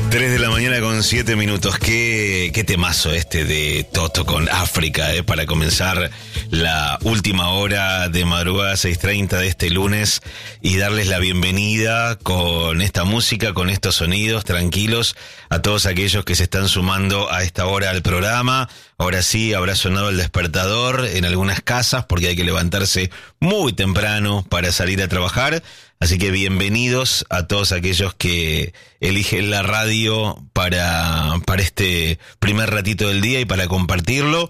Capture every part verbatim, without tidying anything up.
tres de la mañana con siete minutos. Qué, qué temazo este de Toto con África, eh, para comenzar la última hora de madrugada seis treinta de este lunes y darles la bienvenida con esta música, con estos sonidos tranquilos a todos aquellos que se están sumando a esta hora al programa. Ahora sí, habrá sonado el despertador en algunas casas porque hay que levantarse muy temprano para salir a trabajar. Así que bienvenidos a todos aquellos que eligen la radio para, para este primer ratito del día y para compartirlo.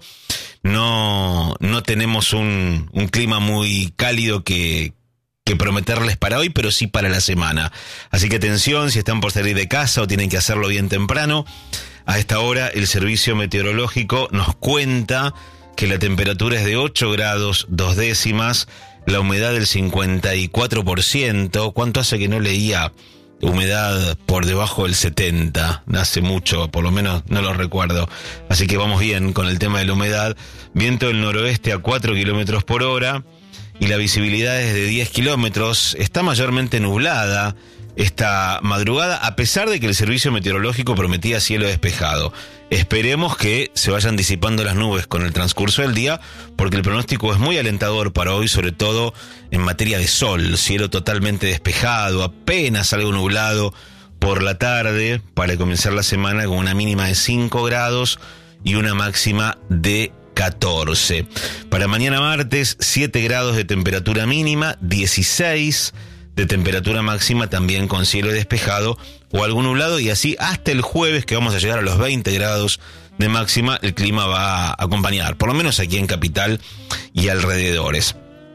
No, no tenemos un, un clima muy cálido que, que prometerles para hoy, pero sí para la semana. Así que atención, si están por salir de casa o tienen que hacerlo bien temprano, a esta hora el servicio meteorológico nos cuenta que la temperatura es de ocho grados dos décimas, la humedad del cincuenta y cuatro por ciento. ¿Cuánto hace que no leía humedad por debajo del setenta? Hace mucho, por lo menos no lo recuerdo. Así que vamos bien con el tema de la humedad. Viento del noroeste a cuatro kilómetros por hora y la visibilidad es de diez kilómetros. Está mayormente nublada esta madrugada, a pesar de que el servicio meteorológico prometía cielo despejado. Esperemos que se vayan disipando las nubes con el transcurso del día, porque el pronóstico es muy alentador para hoy, sobre todo en materia de sol. Cielo totalmente despejado, apenas algo nublado por la tarde, para comenzar la semana con una mínima de cinco grados y una máxima de catorce. Para mañana martes, siete grados de temperatura mínima, dieciséis de temperatura máxima, también con cielo despejado o algo nublado, y así hasta el jueves, que vamos a llegar a los veinte grados de máxima, el clima va a acompañar, por lo menos aquí en Capital y alrededores.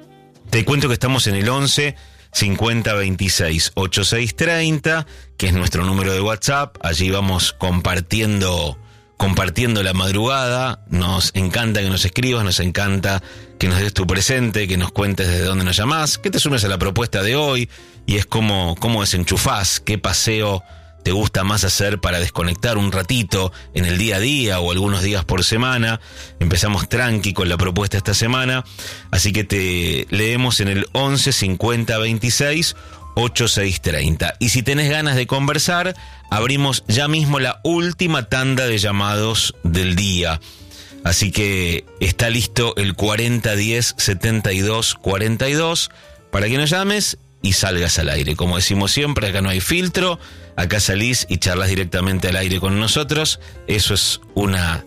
Te cuento que estamos en el once cincuenta veintiséis ochenta y seis treinta, que es nuestro número de WhatsApp. Allí vamos compartiendo compartiendo la madrugada. Nos encanta que nos escribas, nos encanta que nos des tu presente, que nos cuentes desde dónde nos llamás, que te sumes a la propuesta de hoy, y es cómo, cómo desenchufás, qué paseo te gusta más hacer para desconectar un ratito en el día a día o algunos días por semana. Empezamos tranqui con la propuesta esta semana, así que te leemos en el once cincuenta veintiséis ochenta y seis treinta. Y si tenés ganas de conversar, abrimos ya mismo la última tanda de llamados del día. Así que está listo el cuarenta diez setenta y dos cuarenta y dos para que nos llames y salgas al aire. Como decimos siempre, acá no hay filtro, acá salís y charlas directamente al aire con nosotros. Eso es una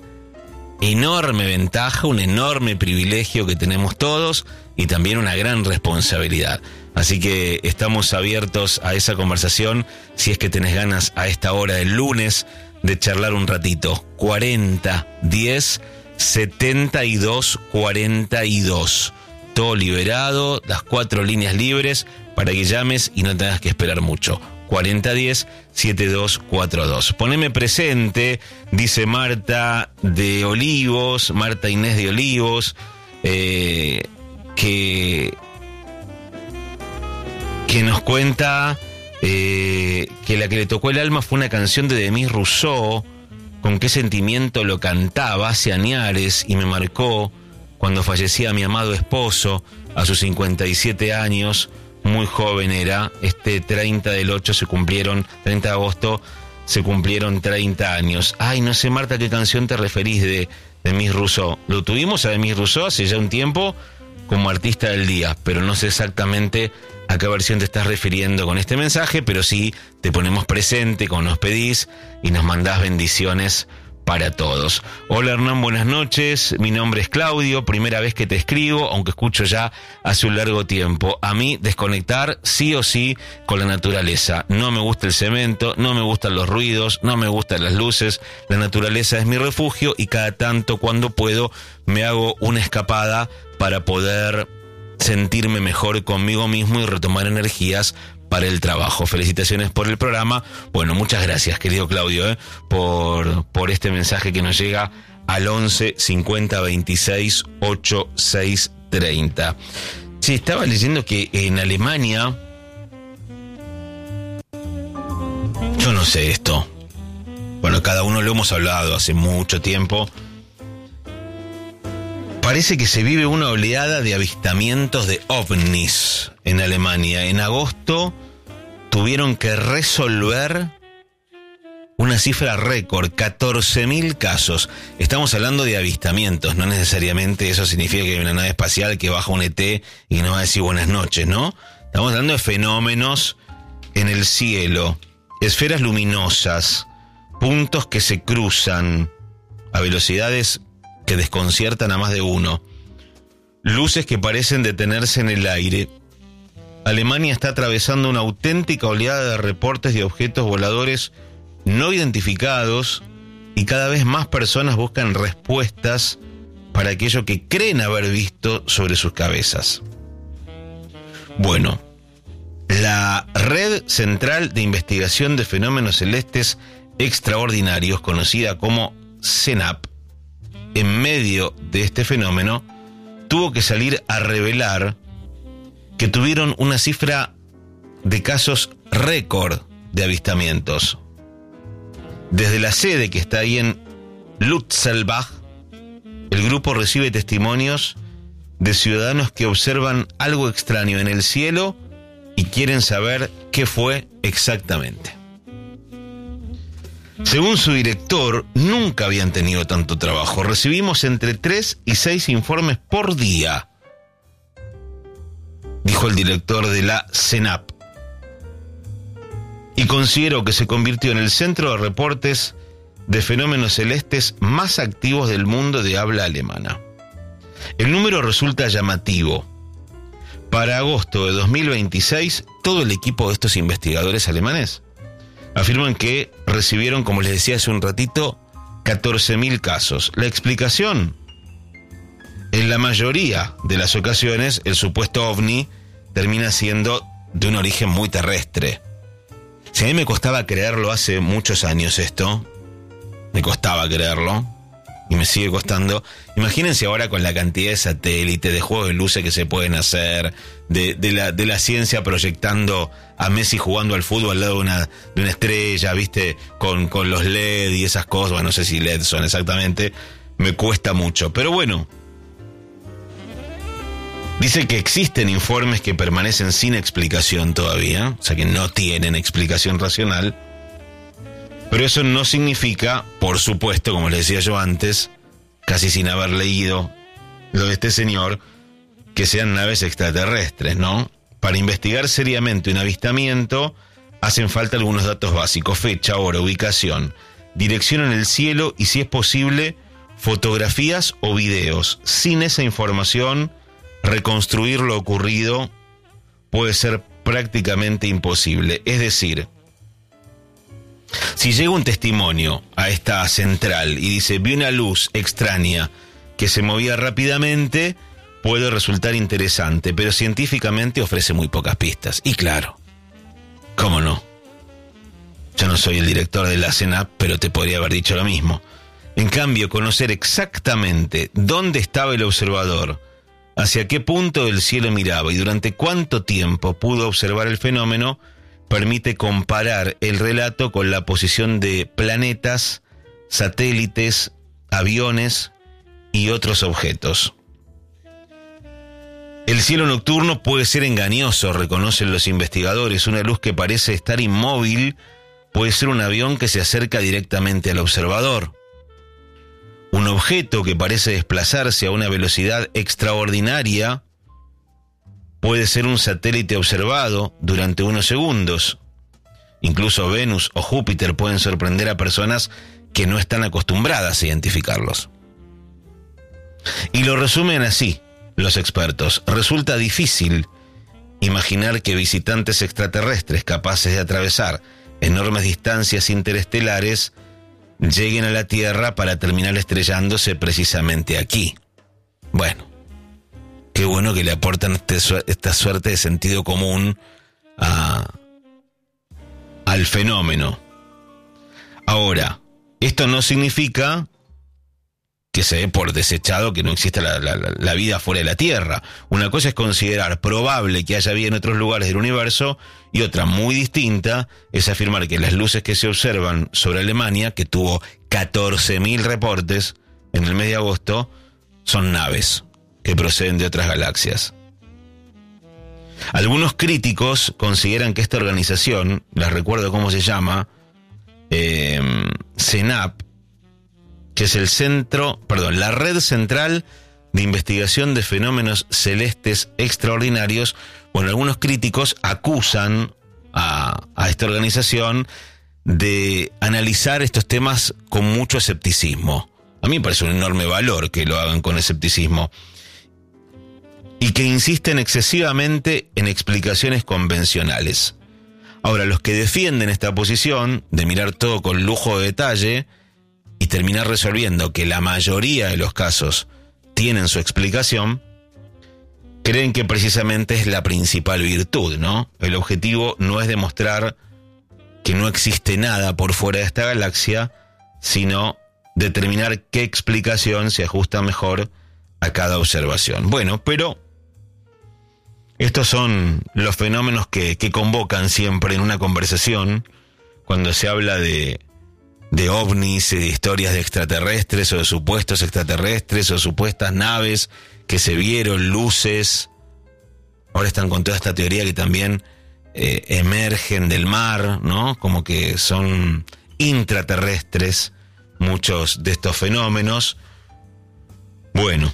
enorme ventaja, un enorme privilegio que tenemos todos y también una gran responsabilidad. Así que estamos abiertos a esa conversación si es que tenés ganas a esta hora del lunes de charlar un ratito. cuarenta diez setenta y dos cuarenta y dos. Todo liberado, las cuatro líneas libres para que llames y no tengas que esperar mucho. cuarenta diez setenta y dos cuarenta y dos. Poneme presente, dice Marta de Olivos, Marta Inés de Olivos, eh, que... que nos cuenta eh, que la que le tocó el alma fue una canción de Demis Rousseau. Con qué sentimiento lo cantaba hace añares y me marcó cuando fallecía mi amado esposo a sus cincuenta y siete años. Muy joven era. Este treinta del ocho se cumplieron, treinta de agosto se cumplieron treinta años. Ay, no sé, Marta, ¿qué canción te referís de Demis Rousseau? Lo tuvimos a Demis Rousseau hace ya un tiempo como artista del día, pero no sé exactamente a qué versión te estás refiriendo con este mensaje, pero sí te ponemos presente como nos pedís y nos mandás bendiciones para todos. Hola Hernán, buenas noches, mi nombre es Claudio, primera vez que te escribo, aunque escucho ya hace un largo tiempo. A mí desconectar sí o sí con la naturaleza. No me gusta el cemento, no me gustan los ruidos, no me gustan las luces. La naturaleza es mi refugio y cada tanto cuando puedo me hago una escapada para poder sentirme mejor conmigo mismo y retomar energías para el trabajo. Felicitaciones por el programa. Bueno, muchas gracias, querido Claudio, eh, por, por este mensaje que nos llega al once cincuenta veintiséis ochenta y seis treinta. Sí, estaba leyendo que en Alemania, yo no sé esto, bueno, cada uno lo hemos hablado hace mucho tiempo. Parece que se vive una oleada de avistamientos de ovnis en Alemania. En agosto tuvieron que resolver una cifra récord, catorce mil casos. Estamos hablando de avistamientos, no necesariamente eso significa que hay una nave espacial que baja un E T y nos va a decir buenas noches, ¿no? Estamos hablando de fenómenos en el cielo, esferas luminosas, puntos que se cruzan a velocidades que desconciertan a más de uno, luces que parecen detenerse en el aire. Alemania está atravesando una auténtica oleada de reportes de objetos voladores no identificados y cada vez más personas buscan respuestas para aquello que creen haber visto sobre sus cabezas. Bueno, la Red Central de Investigación de Fenómenos Celestes Extraordinarios, conocida como CENAP, en medio de este fenómeno, tuvo que salir a revelar que tuvieron una cifra de casos récord de avistamientos. Desde la sede que está ahí en Lutzelbach, el grupo recibe testimonios de ciudadanos que observan algo extraño en el cielo y quieren saber qué fue exactamente. Según su director, nunca habían tenido tanto trabajo. Recibimos entre tres y seis informes por día, dijo el director de la CENAP. Y considero que se convirtió en el centro de reportes de fenómenos celestes más activos del mundo de habla alemana. El número resulta llamativo. Para agosto de dos mil veintiséis, todo el equipo de estos investigadores alemanes afirman que recibieron, como les decía hace un ratito, catorce mil casos. La explicación: en la mayoría de las ocasiones, el supuesto ovni termina siendo de un origen muy terrestre. Si a mí me costaba creerlo hace muchos años esto, me costaba creerlo, y me sigue costando. Imagínense ahora con la cantidad de satélites, de juegos de luces que se pueden hacer, de, de, la, de la ciencia proyectando a Messi jugando al fútbol al lado de una, de una estrella, ¿viste? Con, con los L E D y esas cosas. Bueno, no sé si L E D son exactamente, me cuesta mucho. Pero bueno, dice que existen informes que permanecen sin explicación todavía, o sea que no tienen explicación racional. Pero eso no significa, por supuesto, como les decía yo antes, casi sin haber leído lo de este señor, que sean naves extraterrestres, ¿no? Para investigar seriamente un avistamiento hacen falta algunos datos básicos: fecha, hora, ubicación, dirección en el cielo y, si es posible, fotografías o videos. Sin esa información, reconstruir lo ocurrido puede ser prácticamente imposible. Es decir, si llega un testimonio a esta central y dice, vi una luz extraña que se movía rápidamente, puede resultar interesante, pero científicamente ofrece muy pocas pistas. Y claro, ¿cómo no? Yo no soy el director de la CENAP, pero te podría haber dicho lo mismo. En cambio, conocer exactamente dónde estaba el observador, hacia qué punto del cielo miraba y durante cuánto tiempo pudo observar el fenómeno, permite comparar el relato con la posición de planetas, satélites, aviones y otros objetos. El cielo nocturno puede ser engañoso, reconocen los investigadores. Una luz que parece estar inmóvil puede ser un avión que se acerca directamente al observador. Un objeto que parece desplazarse a una velocidad extraordinaria puede ser un satélite observado durante unos segundos. Incluso Venus o Júpiter pueden sorprender a personas que no están acostumbradas a identificarlos. Y lo resumen así los expertos: resulta difícil imaginar que visitantes extraterrestres capaces de atravesar enormes distancias interestelares lleguen a la Tierra para terminar estrellándose precisamente aquí. Bueno, qué bueno que le aportan este, esta suerte de sentido común a, al fenómeno. Ahora, esto no significa que se dé por desechado que no exista la, la, la vida fuera de la Tierra. Una cosa es considerar probable que haya vida en otros lugares del universo, y otra muy distinta es afirmar que las luces que se observan sobre Alemania, que tuvo catorce mil reportes en el mes de agosto, son naves que proceden de otras galaxias. Algunos críticos consideran que esta organización, les recuerdo cómo se llama, eh, CENAP, que es el centro, perdón, la Red Central de Investigación de Fenómenos Celestes Extraordinarios. Bueno, algunos críticos acusan a, a esta organización de analizar estos temas con mucho escepticismo. A mí me parece un enorme valor que lo hagan con escepticismo. Y que insisten excesivamente en explicaciones convencionales. Ahora, los que defienden esta posición de mirar todo con lujo de detalle y terminar resolviendo que la mayoría de los casos tienen su explicación, creen que precisamente es la principal virtud, ¿no? El objetivo no es demostrar que no existe nada por fuera de esta galaxia, sino determinar qué explicación se ajusta mejor a cada observación. Bueno, pero estos son los fenómenos que, que convocan siempre en una conversación cuando se habla de, de ovnis, de historias de extraterrestres o de supuestos extraterrestres o supuestas naves que se vieron, luces. Ahora están con toda esta teoría que también eh, emergen del mar, ¿no? Como que son intraterrestres muchos de estos fenómenos. Bueno,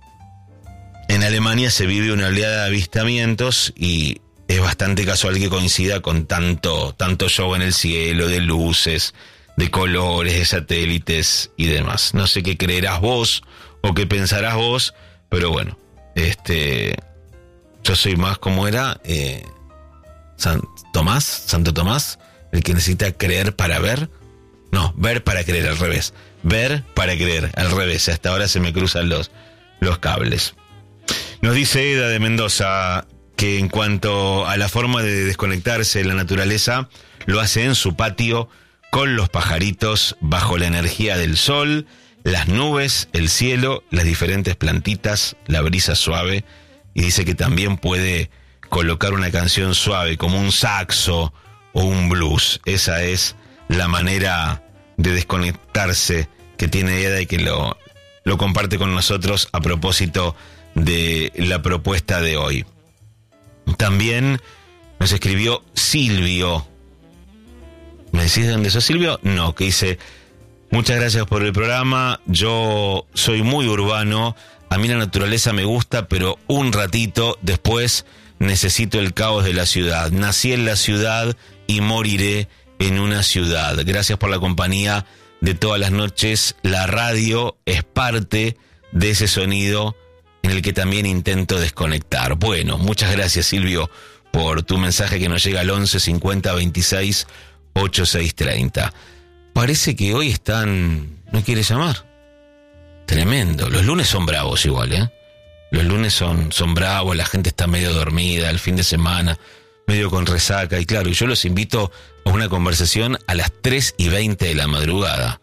en Alemania se vive una oleada de avistamientos y es bastante casual que coincida con tanto, tanto show en el cielo, de luces, de colores, de satélites y demás. No sé qué creerás vos o qué pensarás vos, pero bueno, este, yo soy más como era eh, San Tomás, Santo Tomás, el que necesita creer para ver. No, ver para creer, al revés. Ver para creer, al revés. Hasta ahora se me cruzan los, los cables. Nos dice Eda de Mendoza que en cuanto a la forma de desconectarse de la naturaleza, lo hace en su patio con los pajaritos bajo la energía del sol, las nubes, el cielo, las diferentes plantitas, la brisa suave, y dice que también puede colocar una canción suave como un saxo o un blues. Esa es la manera de desconectarse que tiene Eda y que lo, lo comparte con nosotros a propósito de la propuesta de hoy. También nos escribió Silvio. ¿Me decís de dónde sos, Silvio? No, que dice: muchas gracias por el programa, yo soy muy urbano, a mí la naturaleza me gusta, pero un ratito, después necesito el caos de la ciudad. Nací en la ciudad y moriré en una ciudad. Gracias por la compañía de todas las noches. La radio es parte de ese sonido en el que también intento desconectar. Bueno, muchas gracias, Silvio, por tu mensaje que nos llega al once cincuenta veintiséis ochenta y seis treinta. Parece que hoy están... ¿No quiere llamar? Tremendo. Los lunes son bravos igual, ¿eh? Los lunes son, son bravos, la gente está medio dormida, el fin de semana, medio con resaca. Y claro, yo los invito a una conversación a las tres y veinte de la madrugada.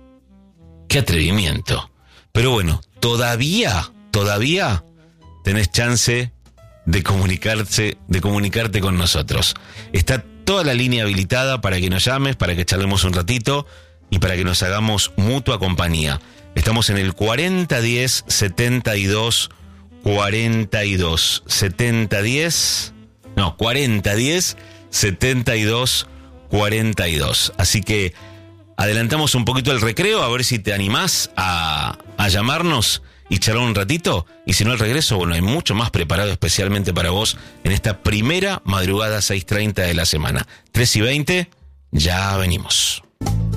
¡Qué atrevimiento! Pero bueno, todavía... Todavía tenés chance de comunicarse, de comunicarte con nosotros. Está toda la línea habilitada para que nos llames, para que charlemos un ratito y para que nos hagamos mutua compañía. Estamos en el cuarenta diez setenta y dos cuarenta y dos. setenta diez, no, cuarenta diez setenta y dos cuarenta y dos. Así que adelantamos un poquito el recreo, a ver si te animás a, a llamarnos y charlar un ratito, y si no al regreso, bueno, hay mucho más preparado especialmente para vos en esta primera madrugada seis treinta de la semana. tres y veinte, ya venimos.